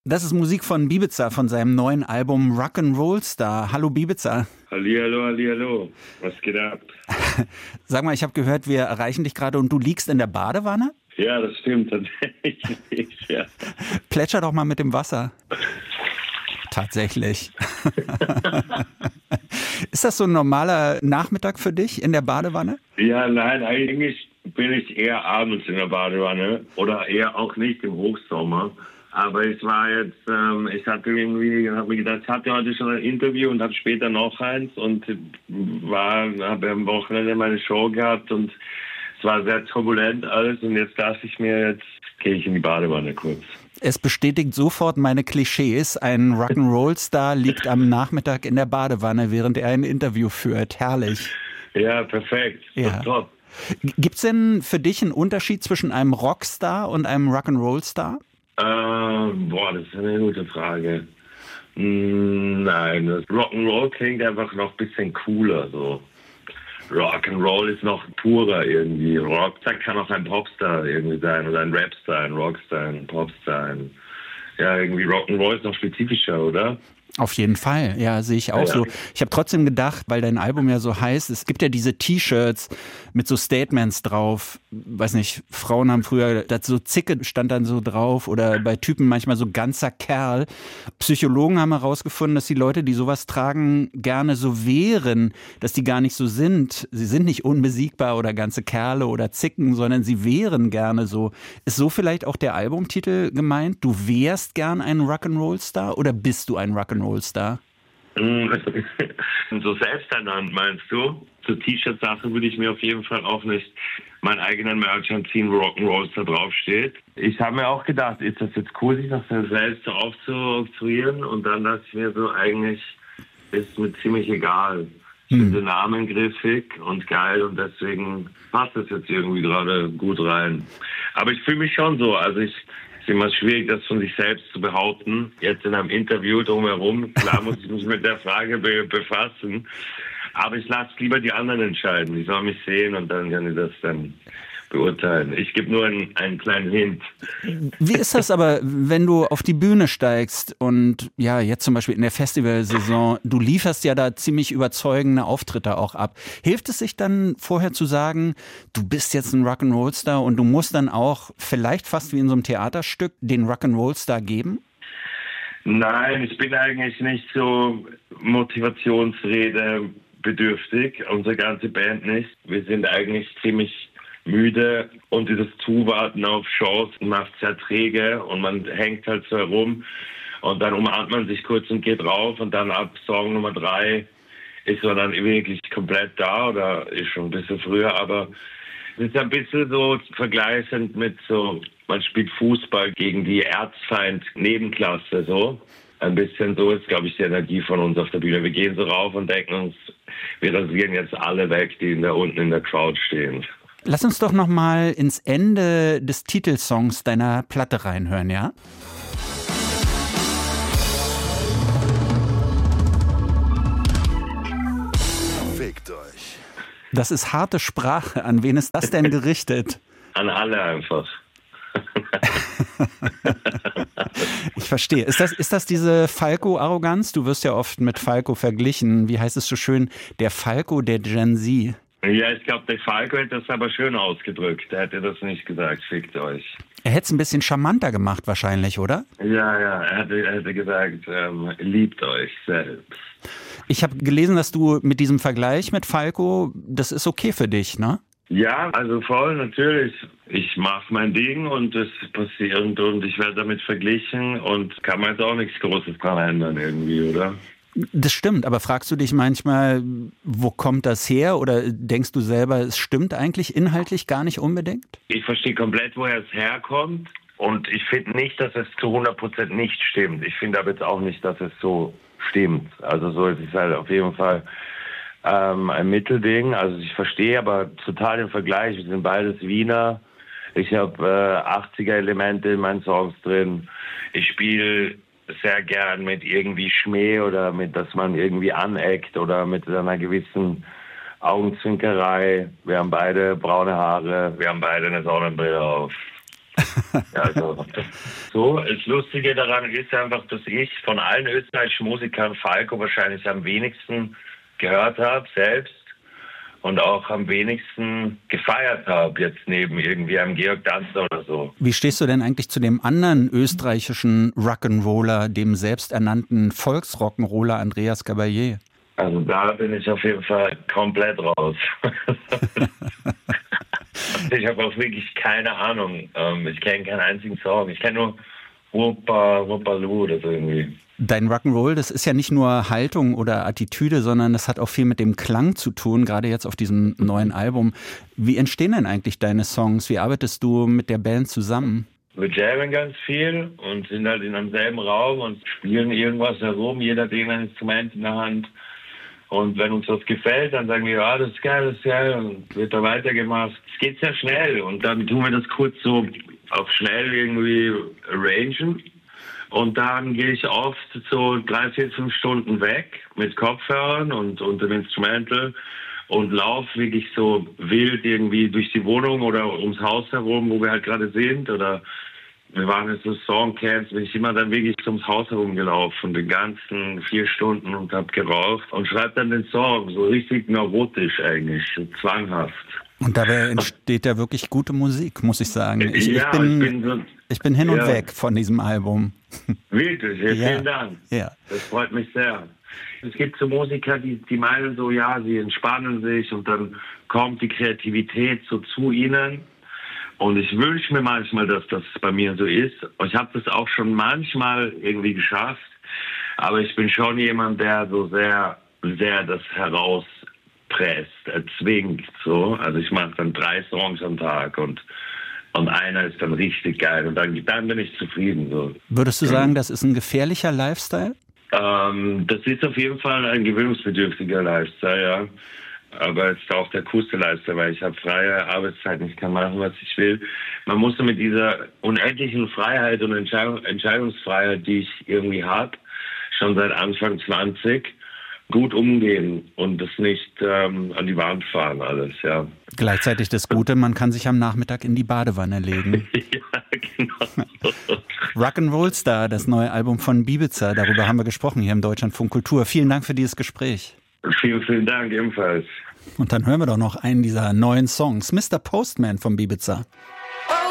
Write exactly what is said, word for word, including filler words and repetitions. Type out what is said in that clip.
Das ist Musik von Bibiza von seinem neuen Album Rock'n'Roll Star. Hallo Bibiza. Hallihallo, hallihallo. Was geht ab? Sag mal, ich habe gehört, wir erreichen dich gerade und du liegst in der Badewanne? Ja, das stimmt tatsächlich, ja. Plätscher doch mal mit dem Wasser. Tatsächlich. Ist das so ein normaler Nachmittag für dich in der Badewanne? Ja, nein, eigentlich bin ich eher abends in der Badewanne oder eher auch nicht im Hochsommer. Aber ich war jetzt, ähm, ich hatte irgendwie, habe mir gedacht, ich hatte heute schon ein Interview und habe später noch eins und war, habe am Wochenende meine Show gehabt und es war sehr turbulent alles und jetzt dachte ich mir, jetzt gehe ich in die Badewanne kurz. Es bestätigt sofort meine Klischees. Ein Rock'n'Roll-Star liegt am Nachmittag in der Badewanne, während er ein Interview führt. Herrlich. Ja, perfekt. Ja. Top. Gibt's denn für dich einen Unterschied zwischen einem Rockstar und einem Rock'n'Roll-Star? Äh, boah, das ist eine gute Frage. Hm, nein, das Rock'n'Roll klingt einfach noch ein bisschen cooler, so. Rock'n'Roll ist noch purer irgendwie. Rockstar kann auch ein Popstar irgendwie sein oder ein Rapstar, ein Rockstar, ein Popstar. Ein ja, irgendwie Rock'n'Roll ist noch spezifischer, oder? Auf jeden Fall, ja, sehe ich auch ja. so. Ich habe trotzdem gedacht, weil dein Album ja so heißt, es gibt ja diese T-Shirts mit so Statements drauf. Weiß nicht, Frauen haben früher, das so Zicke stand dann so drauf oder bei Typen manchmal so ganzer Kerl. Psychologen haben herausgefunden, dass die Leute, die sowas tragen, gerne so wären, dass die gar nicht so sind. Sie sind nicht unbesiegbar oder ganze Kerle oder Zicken, sondern sie wären gerne so. Ist so vielleicht auch der Albumtitel gemeint? Du wärst gern ein Rock'n'Roll-Star oder bist du ein Rock'n'Roll-Star? So selbsternannt meinst du? Zur T-Shirt-Sache würde ich mir auf jeden Fall auch nicht meinen eigenen Merch anziehen, wo Rock'n'Roll da draufsteht. Ich habe mir auch gedacht, ist das jetzt cool, sich nach selbst so aufzuoktroyieren? Und dann dachte ich mir so, eigentlich ist mir ziemlich egal. Ich finde den Namen griffig und geil und deswegen passt es jetzt irgendwie gerade gut rein. Aber ich fühle mich schon so, also ich ist immer schwierig, das von sich selbst zu behaupten. Jetzt in einem Interview drumherum, klar muss ich mich mit der Frage be- befassen. Aber ich lasse lieber die anderen entscheiden. Die sollen mich sehen und dann kann ich das dann beurteilen. Ich gebe nur einen, einen kleinen Hint. Wie ist das aber, wenn du auf die Bühne steigst und ja, jetzt zum Beispiel in der Festivalsaison, du lieferst ja da ziemlich überzeugende Auftritte auch ab. Hilft es sich dann vorher zu sagen, du bist jetzt ein Rock'n'Roll-Star und du musst dann auch vielleicht fast wie in so einem Theaterstück den Rock'n'Roll-Star geben? Nein, ich bin eigentlich nicht so Motivationsrede bedürftig, unsere ganze Band nicht. Wir sind eigentlich ziemlich müde und dieses Zuwarten auf Shows macht es sehr träge und man hängt halt so herum und dann umarmt man sich kurz und geht rauf und dann ab Song Nummer drei ist man dann wirklich komplett da oder ist schon ein bisschen früher, aber es ist ein bisschen so vergleichend mit so, man spielt Fußball gegen die Erzfeind-Nebenklasse so. Ein bisschen so ist, glaube ich, die Energie von uns auf der Bühne. Wir gehen so rauf und denken uns, wir rasieren jetzt alle weg, die da unten in der Crowd stehen. Lass uns doch noch mal ins Ende des Titelsongs deiner Platte reinhören, ja? Fickt euch. Das ist harte Sprache. An wen ist das denn gerichtet? An alle einfach. Ich verstehe. Ist das, ist das diese Falco-Arroganz? Du wirst ja oft mit Falco verglichen. Wie heißt es so schön? Der Falco der Gen Z. Ja, ich glaube, der Falco hätte das aber schön ausgedrückt. Der hätte das nicht gesagt, fickt euch. Er hätte es ein bisschen charmanter gemacht wahrscheinlich, oder? Ja, ja, er hätte, er hätte gesagt, ähm, liebt euch selbst. Ich habe gelesen, dass du mit diesem Vergleich mit Falco, das ist okay für dich, ne? Ja, also voll, natürlich. Ich mache mein Ding und es passiert und ich werde damit verglichen und kann man jetzt auch nichts Großes dran ändern irgendwie, oder? Das stimmt, aber fragst du dich manchmal, wo kommt das her? Oder denkst du selber, es stimmt eigentlich inhaltlich gar nicht unbedingt? Ich verstehe komplett, woher es herkommt. Und ich finde nicht, dass es zu hundert Prozent nicht stimmt. Ich finde aber jetzt auch nicht, dass es so stimmt. Also so ist es halt auf jeden Fall ähm, ein Mittelding. Also ich verstehe aber total den Vergleich. Wir sind beides Wiener. Ich habe äh, achtziger-Elemente in meinen Songs drin. Ich spiele sehr gern mit irgendwie Schmäh oder mit, dass man irgendwie aneckt oder mit einer gewissen Augenzwinkerei. Wir haben beide braune Haare, wir haben beide eine Sonnenbrille auf. Also, so, das Lustige daran ist einfach, dass ich von allen österreichischen Musikern Falco wahrscheinlich am wenigsten gehört habe, selbst. Und auch am wenigsten gefeiert habe, jetzt neben irgendwie einem Georg Danzer oder so. Wie stehst du denn eigentlich zu dem anderen österreichischen Rock'n'Roller, dem selbsternannten Volksrock'n'Roller Andreas Gabalier? Also da bin ich auf jeden Fall komplett raus. Ich habe auch wirklich keine Ahnung. Ich kenne keinen einzigen Song. Ich kenne nur Wuppa, Wuppalu oder so irgendwie. Dein Rock'n'Roll, das ist ja nicht nur Haltung oder Attitüde, sondern das hat auch viel mit dem Klang zu tun, gerade jetzt auf diesem neuen Album. Wie entstehen denn eigentlich deine Songs? Wie arbeitest du mit der Band zusammen? Wir jammen ganz viel und sind halt in einem selben Raum und spielen irgendwas herum. Jeder hat irgendein Instrument in der Hand. Und wenn uns was gefällt, dann sagen wir, ja, das ist geil, das ist geil. Und wird da weitergemacht. Es geht sehr schnell und dann tun wir das kurz so auf schnell irgendwie arrangen. Und dann gehe ich oft so drei, vier, fünf Stunden weg mit Kopfhörern und, und dem Instrumental und laufe wirklich so wild irgendwie durch die Wohnung oder ums Haus herum, wo wir halt gerade sind. Oder wir waren jetzt so Songcamps, bin ich immer dann wirklich ums Haus herum gelaufen, den ganzen vier Stunden und habe geraucht und schreibe dann den Song, so richtig neurotisch eigentlich, zwanghaft. Und dabei entsteht ja wirklich gute Musik, muss ich sagen. Ich, ja, ich, bin, ich, bin so, ich bin hin und ja. weg von diesem Album. Wirklich, ja, ja. vielen Dank. Ja. Das freut mich sehr. Es gibt so Musiker, die, die meinen so, ja, sie entspannen sich und dann kommt die Kreativität so zu ihnen. Und ich wünsche mir manchmal, dass das bei mir so ist. Ich habe das auch schon manchmal irgendwie geschafft. Aber ich bin schon jemand, der so sehr, sehr das herauspresst, erzwingt. So. Also ich mache dann drei Songs am Tag und Und einer ist dann richtig geil und dann, dann bin ich zufrieden. So. Würdest du sagen, das ist ein gefährlicher Lifestyle? Ähm, das ist auf jeden Fall ein gewöhnungsbedürftiger Lifestyle, ja. Aber es ist auch der coolste Lifestyle, weil ich habe freie Arbeitszeiten, ich kann machen, was ich will. Man muss mit dieser unendlichen Freiheit und Entscheidung, Entscheidungsfreiheit, die ich irgendwie habe, schon seit Anfang zwanzig, gut umgehen und das nicht ähm, an die Wand fahren alles, ja. Gleichzeitig das Gute, man kann sich am Nachmittag in die Badewanne legen. Ja, genau. Rock'n'Roll Star, das neue Album von Bibiza, darüber haben wir gesprochen hier im Deutschlandfunk Kultur. Vielen Dank für dieses Gespräch. Vielen, vielen Dank ebenfalls. Und dann hören wir doch noch einen dieser neuen Songs, Mister Postman von Bibiza.